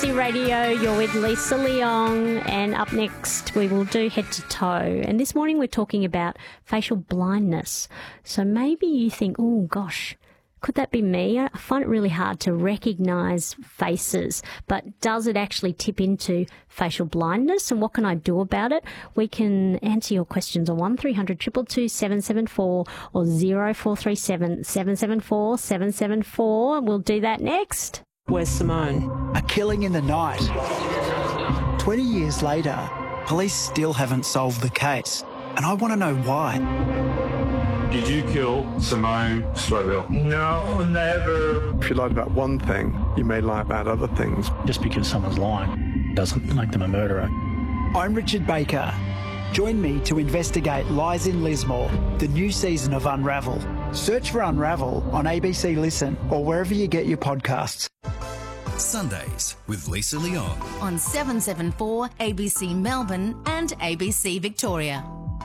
Radio, you're with Lisa Leong, and up next we will do head to toe. And this morning we're talking about facial blindness. So maybe you think, oh gosh, could that be me? I find it really hard to recognise faces, but does it actually tip into facial blindness, and what can I do about it? We can answer your questions on 1300 222 774 or 0437 774 774. We'll do that next. Where's Simone? A killing in the night. 20 years later, police still haven't solved the case, and I want to know why. Did you kill Simone Stroville? No, never. If you lied about one thing, you may lie about other things. Just because someone's lying doesn't make them a murderer. I'm Richard Baker. Join me to investigate Lies in Lismore, the new season of Unravel. Search for Unravel on ABC Listen or wherever you get your podcasts. Sundays with Lisa Leong on 774 ABC Melbourne and ABC Victoria.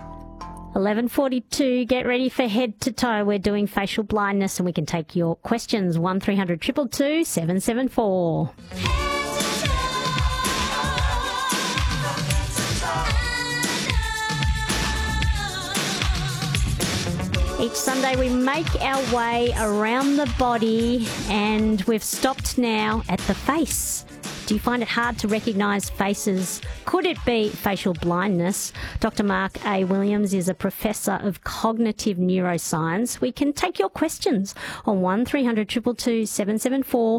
11:42. Get ready for head to toe. We're doing facial blindness, and we can take your questions. 1300 222 774. Each Sunday we make our way around the body, and we've stopped now at the face. Do you find it hard to recognise faces? Could it be facial blindness? Dr. Mark A. Williams is a professor of cognitive neuroscience. We can take your questions on 1300 222 774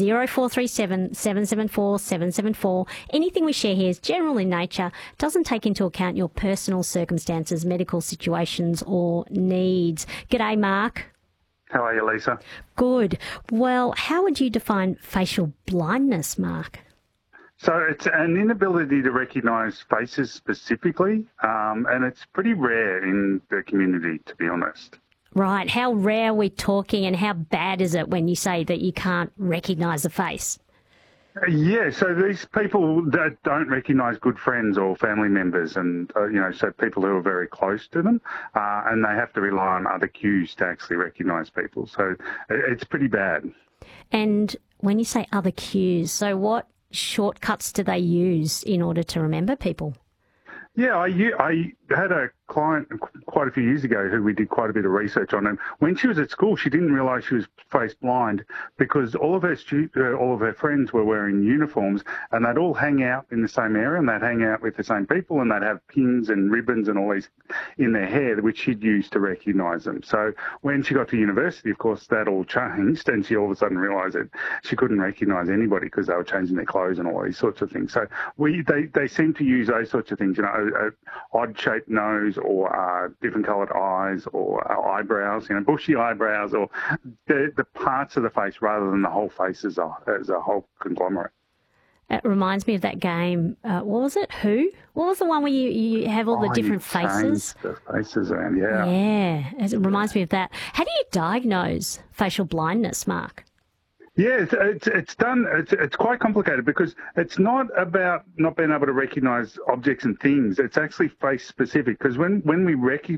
0437 774 774. Anything we share here is general in nature, doesn't take into account your personal circumstances, medical situations or needs. G'day, Mark. How are you, Lisa? Good. Well, how would you define facial blindness, Mark? So it's an inability to recognise faces specifically, and it's pretty rare in the community, to be honest. Right. How rare are we talking, and how bad is it when you say that you can't recognise a face? Yeah, so these people that don't recognise good friends or family members, and so people who are very close to them, and they have to rely on other cues to actually recognise people. So it's pretty bad. And when you say other cues, so what shortcuts do they use in order to remember people? Yeah, I had a client quite a few years ago who we did quite a bit of research on, and when she was at school, she didn't realise she was face blind because all of her friends were wearing uniforms, and they'd all hang out in the same area, and they'd hang out with the same people, and they'd have pins and ribbons and all these in their hair, which she'd use to recognise them. So when she got to university, of course, that all changed, and she all of a sudden realised that she couldn't recognise anybody because they were changing their clothes and all these sorts of things. So they seem to use those sorts of things, an odd-shaped nose, or different coloured eyes, or eyebrows, bushy eyebrows, or the parts of the face rather than the whole face as a whole conglomerate. It reminds me of that game. What was it? Who? What was the one where you have all the different faces? The faces around, yeah. Yeah, it reminds me of that. How do you diagnose facial blindness, Mark? Yeah, it's done. It's quite complicated because it's not about not being able to recognise objects and things. It's actually face specific because when we recognise